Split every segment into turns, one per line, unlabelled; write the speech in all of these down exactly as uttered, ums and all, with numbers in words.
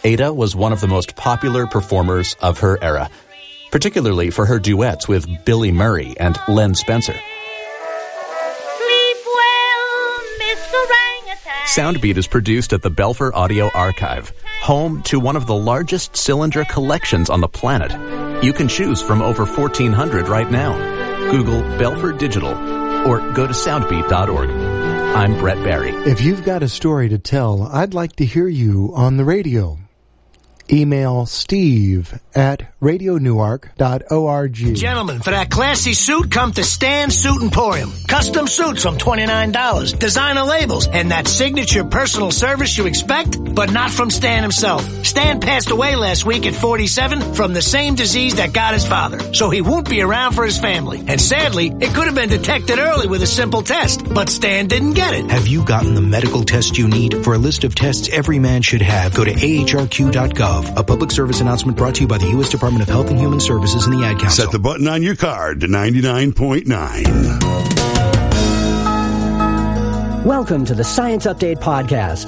Ada was one of the most popular performers of her era, particularly for her duets with Billy Murray and Len Spencer.
Sleep well, Mister Orangutan.
Soundbeat is produced at the Belfer Audio Archive, home to one of the largest cylinder collections on the planet. You can choose from over fourteen hundred right now. Google Belfer Digital or go to soundbeat dot org. I'm Brett Barry.
If you've got a story to tell, I'd like to hear you on the radio. Email Steve at radio newark dot org.
Gentlemen, for that classy suit, come to Stan Suit Emporium. Custom suits from twenty-nine dollars, designer labels, and that signature personal service you expect, but not from Stan himself. Stan passed away last week at forty-seven from the same disease that got his father, so he won't be around for his family. And sadly, it could have been detected early with a simple test, but Stan didn't get it.
Have you gotten the medical test you need? For a list of tests every man should have, go to A H R Q dot gov. A public service announcement brought to you by the U S Department of Health and Human Services and the Ad Council.
Set the button on your card to ninety-nine point nine.
Welcome to the Science Update Podcast.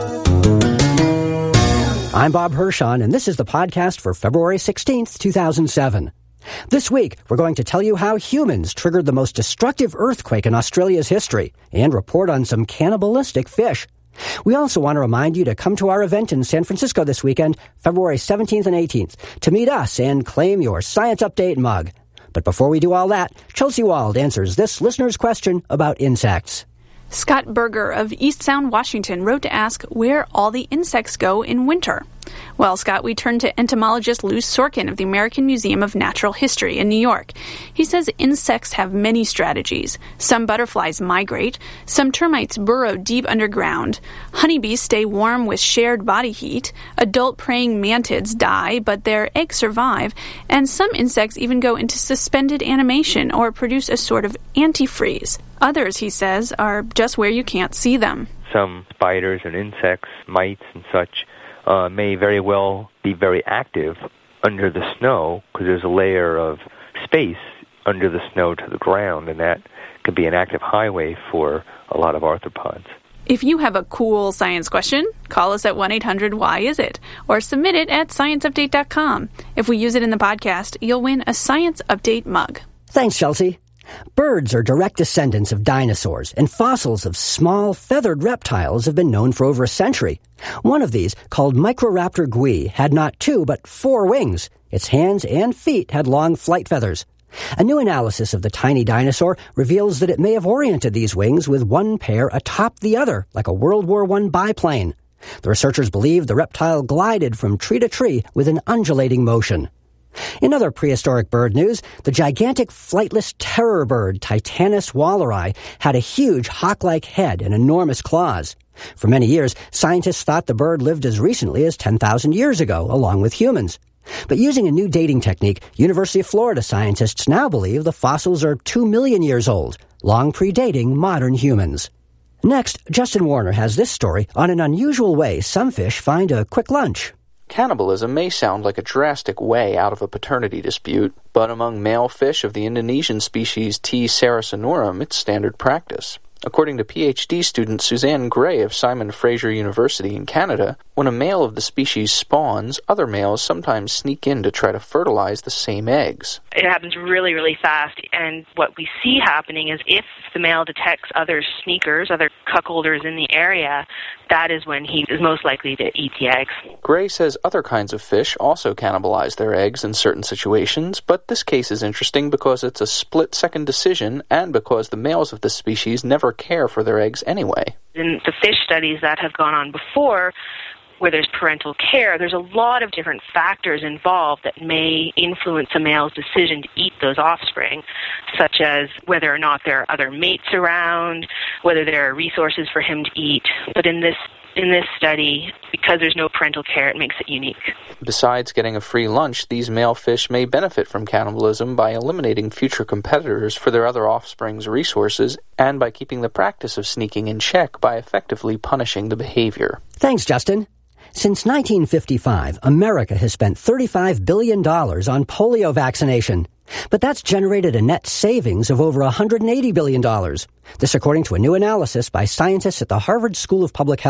I'm Bob Hirschon, and this is the podcast for February sixteenth, two thousand seven. This week, we're going to tell you how humans triggered the most destructive earthquake in Australia's history and report on some cannibalistic fish. We also want to remind you to come to our event in San Francisco this weekend, February seventeenth and eighteenth, to meet us and claim your Science Update mug. But before we do all that, Chelsea Wald answers this listener's question about insects.
Scott Berger of East Sound, Washington, wrote to ask where all the insects go in winter. Well, Scott, we turn to entomologist Lou Sorkin of the American Museum of Natural History in New York. He says insects have many strategies. Some butterflies migrate, some termites burrow deep underground, honeybees stay warm with shared body heat, adult praying mantids die, but their eggs survive, and some insects even go into suspended animation or produce a sort of antifreeze. Others, he says, are just where you can't see them.
Some spiders and insects, mites and such, uh, may very well be very active under the snow because there's a layer of space under the snow to the ground, and that could be an active highway for a lot of arthropods.
If you have a cool science question, call us at one eight hundred why is it? Or submit it at science update dot com. If we use it in the podcast, you'll win a Science Update mug.
Thanks, Chelsea. Birds are direct descendants of dinosaurs, and fossils of small, feathered reptiles have been known for over a century. One of these, called Microraptor gui, had not two, but four wings. Its hands and feet had long flight feathers. A new analysis of the tiny dinosaur reveals that it may have oriented these wings with one pair atop the other, like a World War One biplane. The researchers believe the reptile glided from tree to tree with an undulating motion. In other prehistoric bird news, the gigantic flightless terror bird Titanus walleri had a huge hawk-like head and enormous claws. For many years, scientists thought the bird lived as recently as ten thousand years ago, along with humans. But using a new dating technique, University of Florida scientists now believe the fossils are two million years old, long predating modern humans. Next, Justin Warner has this story on an unusual way some fish find a quick lunch.
Cannibalism may sound like a drastic way out of a paternity dispute, but among male fish of the Indonesian species T. saracenorum, it's standard practice. According to P H D student Suzanne Gray of Simon Fraser University in Canada, when a male of the species spawns, other males sometimes sneak in to try to fertilize the same eggs.
It happens really, really fast, and what we see happening is if the male detects other sneakers, other cuckolders in the area, that is when he is most likely to eat the eggs.
Gray says other kinds of fish also cannibalize their eggs in certain situations, but this case is interesting because it's a split-second decision and because the males of the species never care for their eggs anyway.
In the fish studies that have gone on before, where there's parental care, there's a lot of different factors involved that may influence a male's decision to eat those offspring, such as whether or not there are other mates around, whether there are resources for him to eat. But in this in this study, because there's no parental care, it makes it unique.
Besides getting a free lunch, these male fish may benefit from cannibalism by eliminating future competitors for their other offspring's resources and by keeping the practice of sneaking in check by effectively punishing the behavior.
Thanks, Justin. Since nineteen fifty-five, America has spent thirty-five billion dollars on polio vaccination. But that's generated a net savings of over one hundred eighty billion dollars. This according to a new analysis by scientists at the Harvard School of Public Health.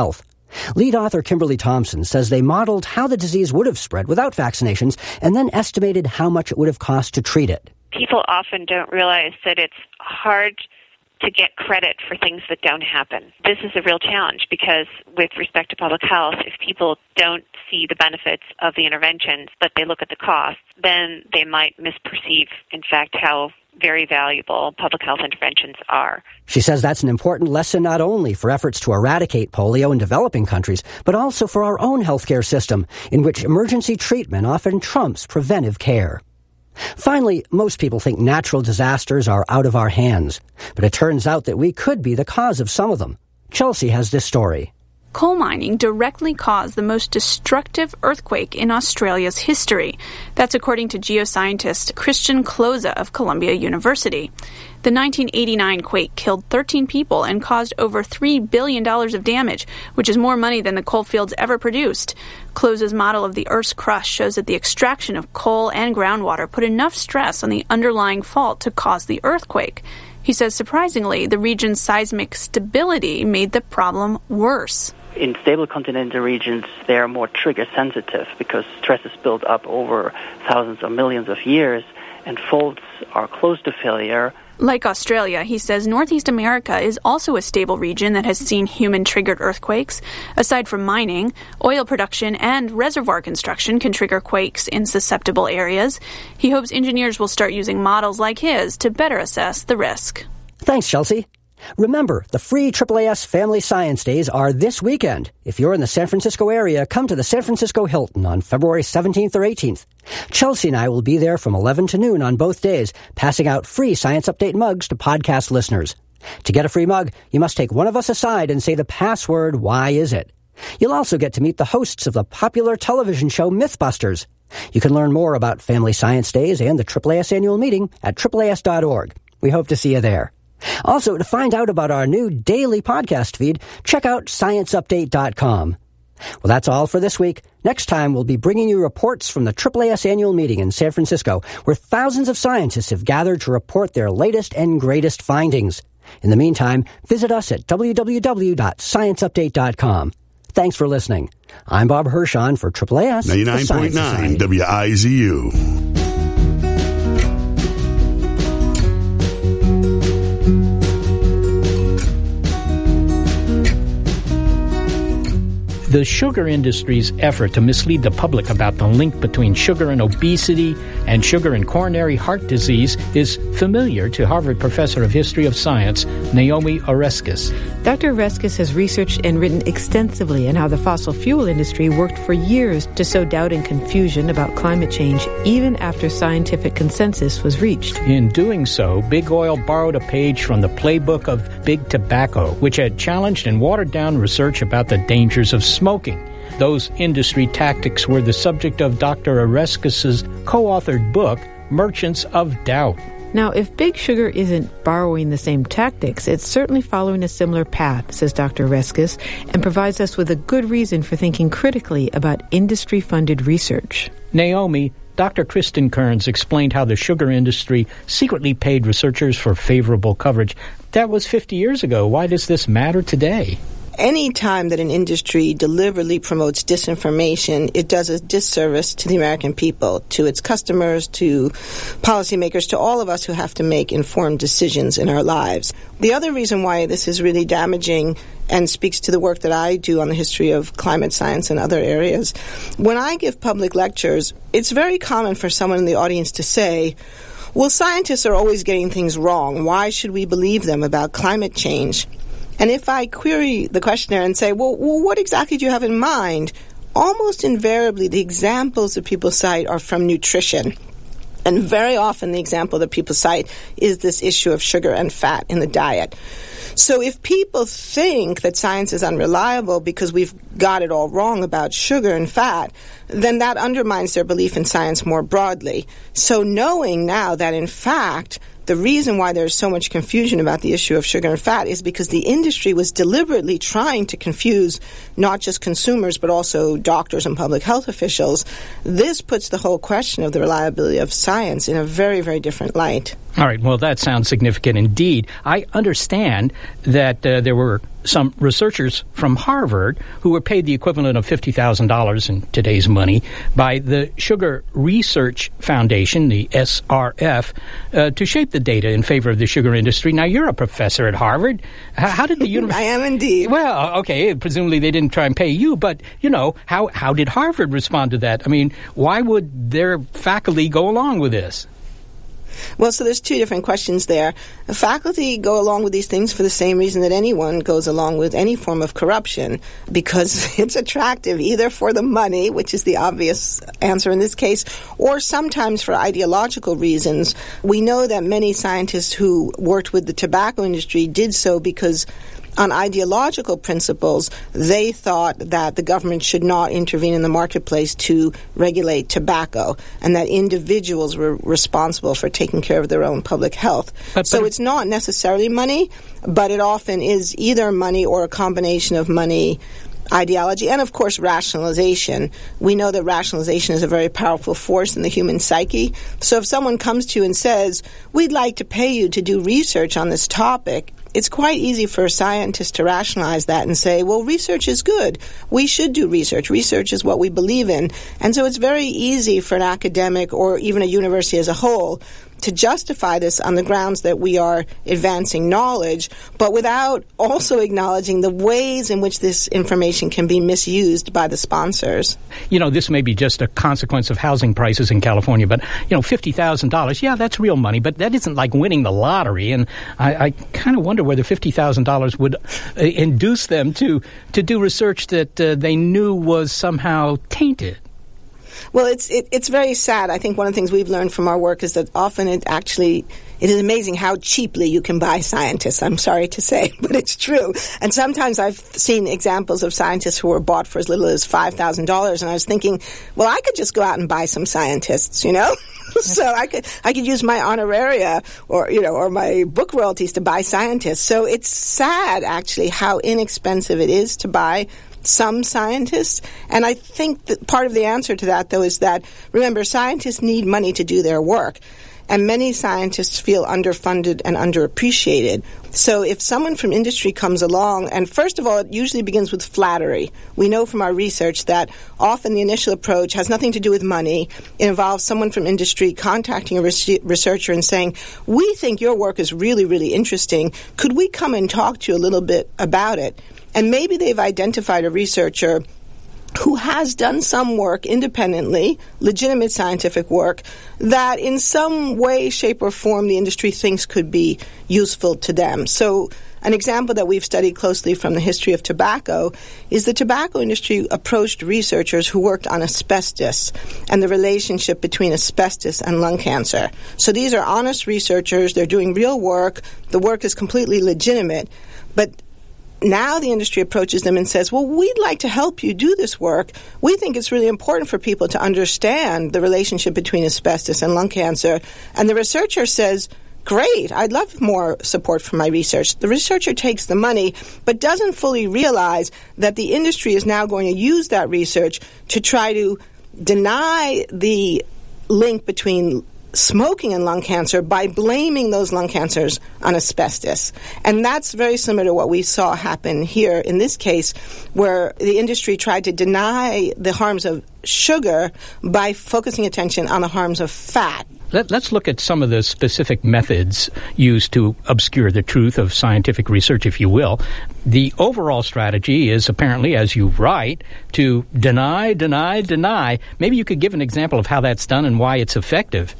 Lead author Kimberly Thompson says they modeled how the disease would have spread without vaccinations and then estimated how much it would have cost to treat it.
People often don't realize that it's hard to get credit for things that don't happen. This is a real challenge because with respect to public health, if people don't see the benefits of the interventions, but they look at the costs, then they might misperceive, in fact, how very valuable public health interventions are.
She says that's an important lesson not only for efforts to eradicate polio in developing countries, but also for our own healthcare system, in which emergency treatment often trumps preventive care. Finally, most people think natural disasters are out of our hands, but it turns out that we could be the cause of some of them. Chelsea has this story.
Coal mining directly caused the most destructive earthquake in Australia's history. That's according to geoscientist Christian Kloza of Columbia University. The nineteen eighty-nine quake killed thirteen people and caused over three billion dollars of damage, which is more money than the coal fields ever produced. Kloza's model of the Earth's crust shows that the extraction of coal and groundwater put enough stress on the underlying fault to cause the earthquake. He says, surprisingly, the region's seismic stability made the problem worse.
In stable continental regions, they are more trigger sensitive because stress is built up over thousands or millions of years, and faults are close to failure.
Like Australia, he says Northeast America is also a stable region that has seen human-triggered earthquakes. Aside from mining, oil production and reservoir construction can trigger quakes in susceptible areas. He hopes engineers will start using models like his to better assess the risk.
Thanks, Chelsea. Remember, the free triple A S Family Science Days are this weekend. If you're in the San Francisco area, come to the San Francisco Hilton on February seventeenth or eighteenth. Chelsea and I will be there from eleven to noon on both days, passing out free Science Update mugs to podcast listeners. To get a free mug, you must take one of us aside and say the password, why is it? You'll also get to meet the hosts of the popular television show Mythbusters. You can learn more about Family Science Days and the triple A S annual meeting at triple A S dot org. We hope to see you there. Also, to find out about our new daily podcast feed, check out science update dot com. Well, that's all for this week. Next time, we'll be bringing you reports from the triple A S annual meeting in San Francisco, where thousands of scientists have gathered to report their latest and greatest findings. In the meantime, visit us at w w w dot science update dot com. Thanks for listening. I'm Bob Hirschon for triple A S.
ninety-nine point nine W I Z U.
The sugar industry's effort to mislead the public about the link between sugar and obesity and sugar and coronary heart disease is familiar to Harvard Professor of History of Science, Naomi Oreskes.
Doctor Oreskes has researched and written extensively on how the fossil fuel industry worked for years to sow doubt and confusion about climate change, even after scientific consensus was reached.
In doing so, Big Oil borrowed a page from the playbook of Big Tobacco, which had challenged and watered down research about the dangers of smoking. Those industry tactics were the subject of Doctor Oreskes' co-authored book, Merchants of Doubt.
Now, if Big Sugar isn't borrowing the same tactics, it's certainly following a similar path, says Doctor Oreskes, and provides us with a good reason for thinking critically about industry-funded research.
Naomi, Doctor Kristen Kearns explained how the sugar industry secretly paid researchers for favorable coverage. That was fifty years ago. Why does this matter today?
Any time that an industry deliberately promotes disinformation, it does a disservice to the American people, to its customers, to policymakers, to all of us who have to make informed decisions in our lives. The other reason why this is really damaging and speaks to the work that I do on the history of climate science and other areas, when I give public lectures, it's very common for someone in the audience to say, well, scientists are always getting things wrong. Why should we believe them about climate change? And if I query the questionnaire and say, well, well, what exactly do you have in mind? Almost invariably, the examples that people cite are from nutrition. And very often the example that people cite is this issue of sugar and fat in the diet. So if people think that science is unreliable because we've got it all wrong about sugar and fat, then that undermines their belief in science more broadly. So knowing now that, in fact, the reason why there's so much confusion about the issue of sugar and fat is because the industry was deliberately trying to confuse not just consumers but also doctors and public health officials. This puts the whole question of the reliability of science in a very, very different light.
All right. Well, that sounds significant indeed. I understand that uh, there were some researchers from Harvard who were paid the equivalent of fifty thousand dollars in today's money by the Sugar Research Foundation, the S R F, uh, to shape the data in favor of the sugar industry. Now, you're a professor at Harvard. How, how did the university...
I am indeed.
Well, okay, presumably they didn't try and pay you, but, you know, how, how did Harvard respond to that? I mean, why would their faculty go along with this?
Well, so there's two different questions there. The faculty go along with these things for the same reason that anyone goes along with any form of corruption, because it's attractive either for the money, which is the obvious answer in this case, or sometimes for ideological reasons. We know that many scientists who worked with the tobacco industry did so because on ideological principles, they thought that the government should not intervene in the marketplace to regulate tobacco, and that individuals were responsible for taking care of their own public health. But, so but it's not necessarily money, but it often is either money or a combination of money, ideology, and of course rationalization. We know that rationalization is a very powerful force in the human psyche. So if someone comes to you and says, we'd like to pay you to do research on this topic, it's quite easy for a scientist to rationalize that and say, well, research is good. We should do research. Research is what we believe in. And so it's very easy for an academic or even a university as a whole to justify this on the grounds that we are advancing knowledge, but without also acknowledging the ways in which this information can be misused by the sponsors.
You know, this may be just a consequence of housing prices in California, but, you know, fifty thousand dollars, yeah, that's real money, but that isn't like winning the lottery, and I, I kind of wonder whether fifty thousand dollars would uh, induce them to, to do research that uh, they knew was somehow tainted.
Well, it's it, it's very sad. I think one of the things we've learned from our work is that often it actually, it is amazing how cheaply you can buy scientists. I'm sorry to say, but it's true. And sometimes I've seen examples of scientists who were bought for as little as five thousand dollars, and I was thinking, well, I could just go out and buy some scientists, you know? So I could I could use my honoraria or, you know, or my book royalties to buy scientists. So it's sad, actually, how inexpensive it is to buy some scientists. And I think that part of the answer to that, though, is that, remember, scientists need money to do their work. And many scientists feel underfunded and underappreciated. So if someone from industry comes along, and first of all, it usually begins with flattery. We know from our research that often the initial approach has nothing to do with money. It involves someone from industry contacting a researcher and saying, we think your work is really, really interesting. Could we come and talk to you a little bit about it? And maybe they've identified a researcher who has done some work independently, legitimate scientific work, that in some way, shape, or form the industry thinks could be useful to them. So an example that we've studied closely from the history of tobacco is the tobacco industry approached researchers who worked on asbestos and the relationship between asbestos and lung cancer. So these are honest researchers. They're doing real work. The work is completely legitimate. But now the industry approaches them and says, well, we'd like to help you do this work. We think it's really important for people to understand the relationship between asbestos and lung cancer. And the researcher says, great, I'd love more support for my research. The researcher takes the money, but doesn't fully realize that the industry is now going to use that research to try to deny the link between smoking and lung cancer by blaming those lung cancers on asbestos. And that's very similar to what we saw happen here in this case, where the industry tried to deny the harms of sugar by focusing attention on the harms of fat.
Let, let's look at some of the specific methods used to obscure the truth of scientific research, if you will. The overall strategy is apparently, as you write, to deny, deny, deny. Maybe you could give an example of how that's done and why it's effective.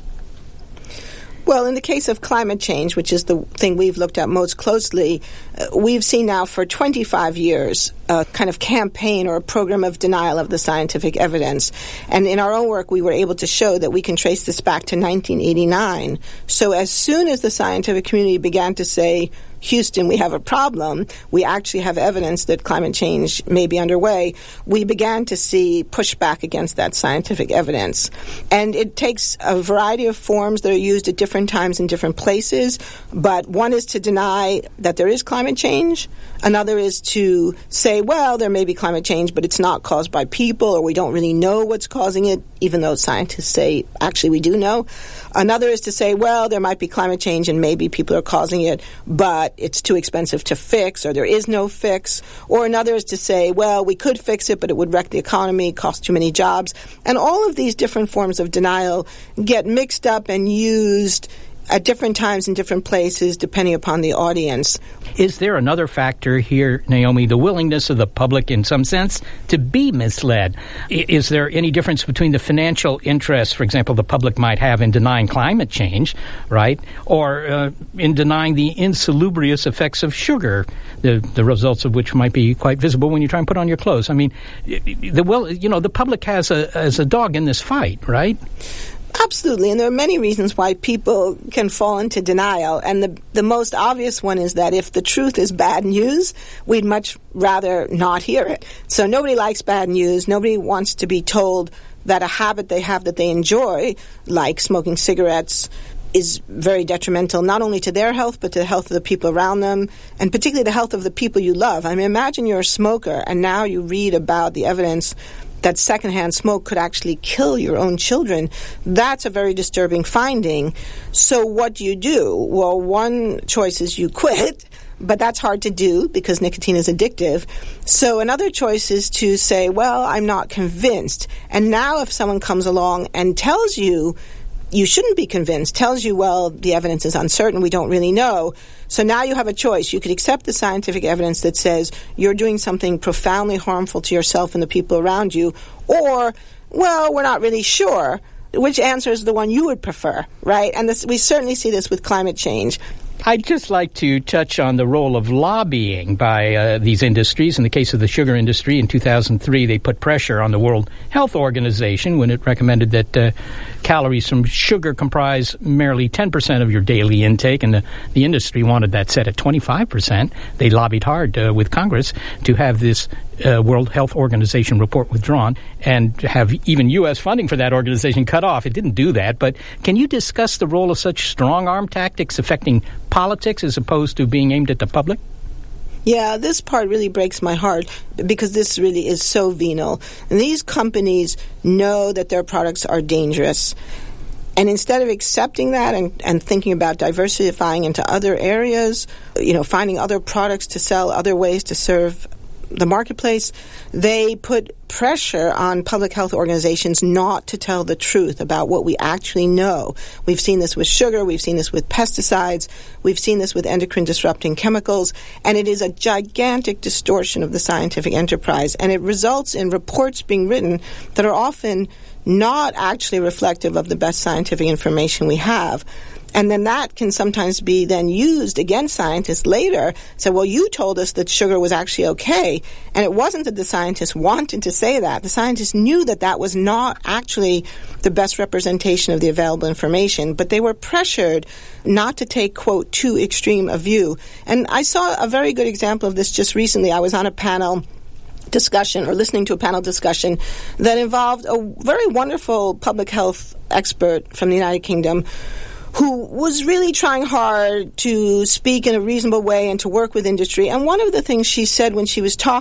Well, in the case of climate change, which is the thing we've looked at most closely, uh, we've seen now for twenty-five years a kind of campaign or a program of denial of the scientific evidence. And in our own work, we were able to show that we can trace this back to nineteen eighty-nine. So as soon as the scientific community began to say, Houston, we have a problem, we actually have evidence that climate change may be underway, we began to see pushback against that scientific evidence. And it takes a variety of forms that are used at different times in different places, but one is to deny that there is climate change. Another is to say, well, there may be climate change, but it's not caused by people, or we don't really know what's causing it, even though scientists say, actually, we do know. Another is to say, well, there might be climate change and maybe people are causing it, but it's too expensive to fix, or there is no fix. Or another is to say, well, we could fix it, but it would wreck the economy, cost too many jobs. And all of these different forms of denial get mixed up and used at different times in different places, depending upon the audience.
Is there another factor here, Naomi, the willingness of the public, in some sense, to be misled? I- is there any difference between the financial interests, for example, the public might have in denying climate change, right, or uh, in denying the insalubrious effects of sugar, the the results of which might be quite visible when you try and put on your clothes? I mean, the well, you know, the public has a has a dog in this fight, right?
Absolutely, and there are many reasons why people can fall into denial, and the the most obvious one is that if the truth is bad news, we'd much rather not hear it. So nobody likes bad news. Nobody wants to be told that a habit they have that they enjoy, like smoking cigarettes, is very detrimental not only to their health, but to the health of the people around them, and particularly the health of the people you love. I mean, imagine you're a smoker, and now you read about the evidence that secondhand smoke could actually kill your own children. That's a very disturbing finding. So what do you do? Well, one choice is you quit, but that's hard to do because nicotine is addictive. So another choice is to say, well, I'm not convinced. And now if someone comes along and tells you you shouldn't be convinced, tells you, well, the evidence is uncertain, we don't really know. So now you have a choice. You could accept the scientific evidence that says you're doing something profoundly harmful to yourself and the people around you, or, well, we're not really sure. Which answer is the one you would prefer, right? And this, we certainly see this with climate change.
I'd just like to touch on the role of lobbying by uh, these industries. In the case of the sugar industry, in two thousand three, they put pressure on the World Health Organization when it recommended that uh, calories from sugar comprise merely ten percent of your daily intake, and the, the industry wanted that set at twenty-five percent. They lobbied hard uh, with Congress to have this uh, World Health Organization report withdrawn and have even U S funding for that organization cut off. It didn't do that, but can you discuss the role of such strong-arm tactics affecting politics as opposed to being aimed at the public?
Yeah, this part really breaks my heart because this really is so venal. And these companies know that their products are dangerous. And instead of accepting that and, and thinking about diversifying into other areas, you know, finding other products to sell, other ways to serve the marketplace, they put pressure on public health organizations not to tell the truth about what we actually know. We've seen this with sugar, we've seen this with pesticides, we've seen this with endocrine disrupting chemicals, and it is a gigantic distortion of the scientific enterprise, and it results in reports being written that are often not actually reflective of the best scientific information we have. And then that can sometimes be then used against scientists later. So, well, you told us that sugar was actually okay. And it wasn't that the scientists wanted to say that. The scientists knew that that was not actually the best representation of the available information, but they were pressured not to take, quote, too extreme a view. And I saw a very good example of this just recently. I was on a panel discussion or listening to a panel discussion that involved a very wonderful public health expert from the United Kingdom who was really trying hard to speak in a reasonable way and to work with industry. And one of the things she said when she was talking